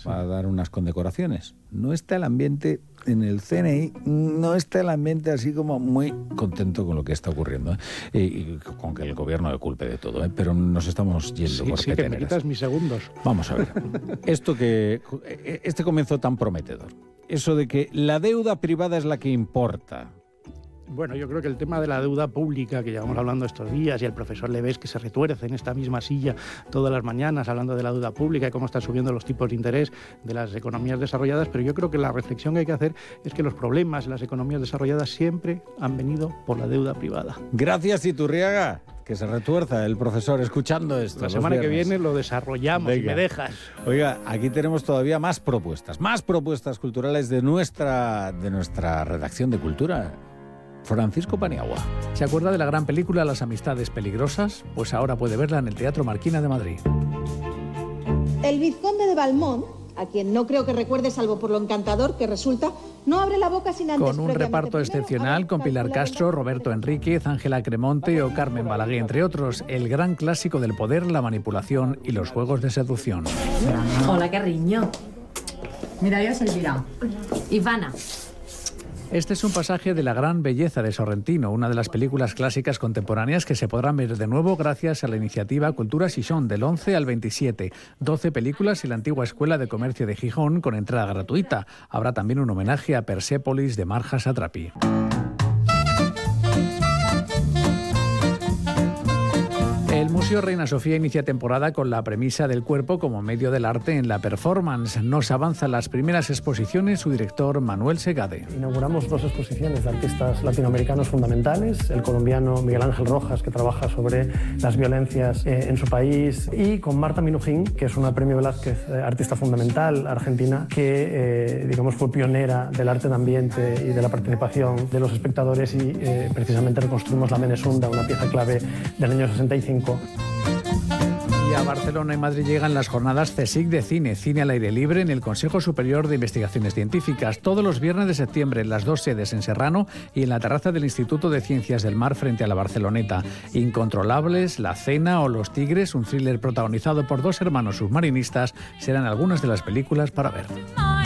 a dar unas condecoraciones. No está el ambiente en el CNI, no está el ambiente así como muy contento con lo que está ocurriendo, y con que el gobierno le culpe de todo, pero nos estamos yendo por Sí, que me quitas mis segundos. Vamos a ver, este comienzo tan prometedor, eso de que la deuda privada es la que importa. Bueno, yo creo que el tema de la deuda pública que llevamos hablando estos días, y el profesor Leves que se retuerce en esta misma silla todas las mañanas hablando de la deuda pública y cómo están subiendo los tipos de interés de las economías desarrolladas, pero yo creo que la reflexión que hay que hacer es que los problemas en las economías desarrolladas siempre han venido por la deuda privada. Gracias, Iturriaga. Que se retuerza el profesor escuchando esto. La semana que viene lo desarrollamos. Venga. Si me dejas. Oiga, aquí tenemos todavía más propuestas culturales de nuestra redacción de cultura. Francisco Paniagua. ¿Se acuerda de la gran película Las amistades peligrosas? Pues ahora puede verla en el Teatro Marquina de Madrid. El vizconde de Valmont, a quien no creo que recuerde salvo por lo encantador que resulta, no abre la boca sin antes... Con un reparto excepcional, con Pilar Castro, Roberto Enríquez, Ángela Cremonte o Carmen Balaguer, entre otros, el gran clásico del poder, la manipulación y los juegos de seducción. Hola, cariño. Mira, yo soy Elvira. Ivana. Este es un pasaje de La gran belleza de Sorrentino, una de las películas clásicas contemporáneas que se podrán ver de nuevo gracias a la iniciativa Cultura Xixón del 11 al 27. 12 películas y la antigua Escuela de Comercio de Gijón con entrada gratuita. Habrá también un homenaje a Persépolis de Marja Satrapi. El Museo Reina Sofía inicia temporada con la premisa del cuerpo como medio del arte en la performance. Nos avanzan las primeras exposiciones su director Manuel Segade. Inauguramos 2 exposiciones de artistas latinoamericanos fundamentales, el colombiano Miguel Ángel Rojas, que trabaja sobre las violencias en su país, y con Marta Minujín, que es una Premio Velázquez, artista fundamental argentina, que digamos fue pionera del arte de ambiente y de la participación de los espectadores, y precisamente reconstruimos la Menesunda, una pieza clave del año 65. Y a Barcelona y Madrid llegan las jornadas CSIC de cine al aire libre en el Consejo Superior de Investigaciones Científicas, todos los viernes de septiembre en las 2 sedes en Serrano y en la terraza del Instituto de Ciencias del Mar frente a la Barceloneta. Incontrolables, La cena o Los tigres, un thriller protagonizado por 2 hermanos submarinistas, serán algunas de las películas para ver.